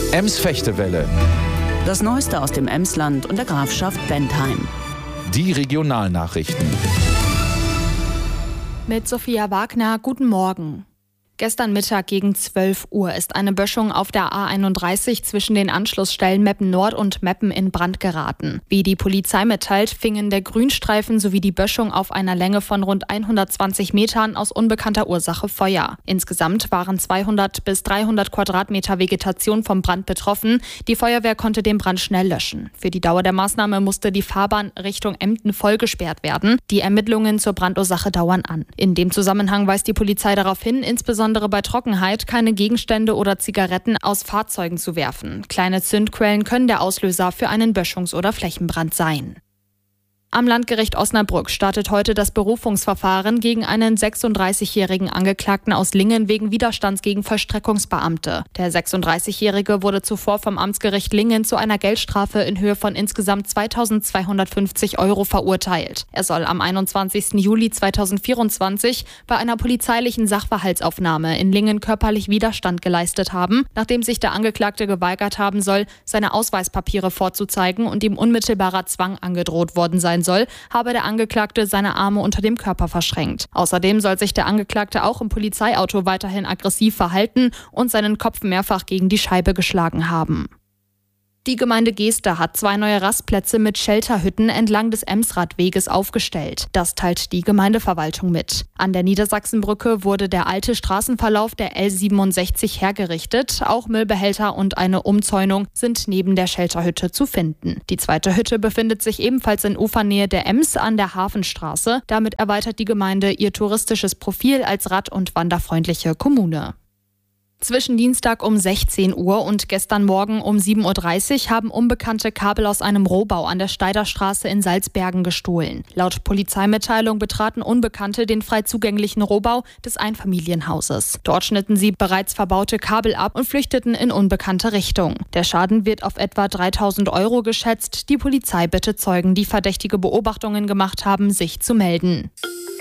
Ems-Fechtewelle. Das Neueste aus dem Emsland und der Grafschaft Bentheim. Die Regionalnachrichten. Mit Sophia Wagner, guten Morgen. Gestern Mittag gegen 12 Uhr ist eine Böschung auf der A31 zwischen den Anschlussstellen Meppen Nord und Meppen in Brand geraten. Wie die Polizei mitteilt, fingen der Grünstreifen sowie die Böschung auf einer Länge von rund 120 Metern aus unbekannter Ursache Feuer. Insgesamt waren 200 bis 300 Quadratmeter Vegetation vom Brand betroffen. Die Feuerwehr konnte den Brand schnell löschen. Für die Dauer der Maßnahme musste die Fahrbahn Richtung Emden voll gesperrt werden. Die Ermittlungen zur Brandursache dauern an. In dem Zusammenhang weist die Polizei darauf hin, insbesondere bei Trockenheit keine Gegenstände oder Zigaretten aus Fahrzeugen zu werfen. Kleine Zündquellen können der Auslöser für einen Böschungs- oder Flächenbrand sein. Am Landgericht Osnabrück startet heute das Berufungsverfahren gegen einen 36-jährigen Angeklagten aus Lingen wegen Widerstands gegen Vollstreckungsbeamte. Der 36-Jährige wurde zuvor vom Amtsgericht Lingen zu einer Geldstrafe in Höhe von insgesamt 2.250 € verurteilt. Er soll am 21. Juli 2024 bei einer polizeilichen Sachverhaltsaufnahme in Lingen körperlich Widerstand geleistet haben, nachdem sich der Angeklagte geweigert haben soll, seine Ausweispapiere vorzuzeigen und ihm unmittelbarer Zwang angedroht worden sein soll, habe der Angeklagte seine Arme unter dem Körper verschränkt. Außerdem soll sich der Angeklagte auch im Polizeiauto weiterhin aggressiv verhalten und seinen Kopf mehrfach gegen die Scheibe geschlagen haben. Die Gemeinde Geester hat 2 neue Rastplätze mit Shelterhütten entlang des Emsradweges aufgestellt. Das teilt die Gemeindeverwaltung mit. An der Niedersachsenbrücke wurde der alte Straßenverlauf der L67 hergerichtet. Auch Müllbehälter und eine Umzäunung sind neben der Shelterhütte zu finden. Die zweite Hütte befindet sich ebenfalls in Ufernähe der Ems an der Hafenstraße. Damit erweitert die Gemeinde ihr touristisches Profil als rad- und wanderfreundliche Kommune. Zwischen Dienstag um 16 Uhr und gestern Morgen um 7.30 Uhr haben Unbekannte Kabel aus einem Rohbau an der Steiderstraße in Salzbergen gestohlen. Laut Polizeimitteilung betraten Unbekannte den frei zugänglichen Rohbau des Einfamilienhauses. Dort schnitten sie bereits verbaute Kabel ab und flüchteten in unbekannte Richtung. Der Schaden wird auf etwa 3.000 € geschätzt. Die Polizei bittet Zeugen, die verdächtige Beobachtungen gemacht haben, sich zu melden.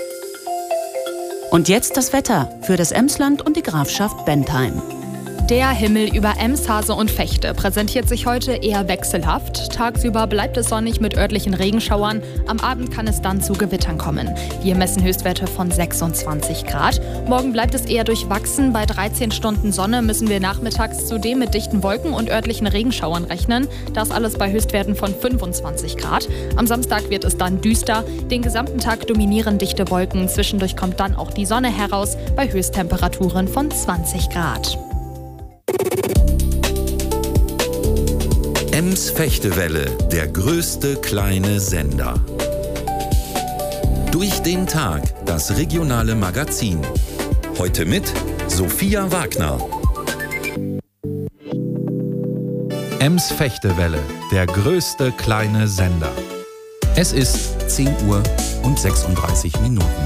Und jetzt das Wetter für das Emsland und die Grafschaft Bentheim. Der Himmel über Ems, Hase und Vechte präsentiert sich heute eher wechselhaft. Tagsüber bleibt es sonnig mit örtlichen Regenschauern. Am Abend kann es dann zu Gewittern kommen. Wir messen Höchstwerte von 26 Grad. Morgen bleibt es eher durchwachsen. Bei 13 Stunden Sonne müssen wir nachmittags zudem mit dichten Wolken und örtlichen Regenschauern rechnen. Das alles bei Höchstwerten von 25 Grad. Am Samstag wird es dann düster. Den gesamten Tag dominieren dichte Wolken. Zwischendurch kommt dann auch die Sonne heraus bei Höchsttemperaturen von 20 Grad. Ems-Fechtewelle, der größte kleine Sender. Durch den Tag, das regionale Magazin. Heute mit Sophia Wagner. Ems-Fechtewelle, der größte kleine Sender. Es ist 10 Uhr und 36 Minuten.